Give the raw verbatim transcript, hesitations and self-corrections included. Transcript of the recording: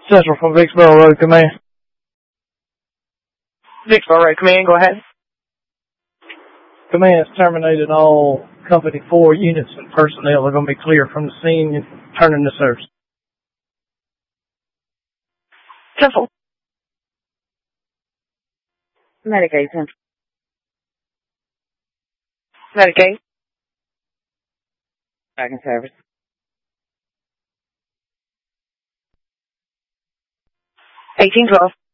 Central from Vicksburg Road Command. Vicksburg Road Command, go ahead. Command has terminated all Company four units and personnel are going to be clear from the scene and turning to service. Central. Medicaid Central. Medicaid. Back in service. eighteen twelve.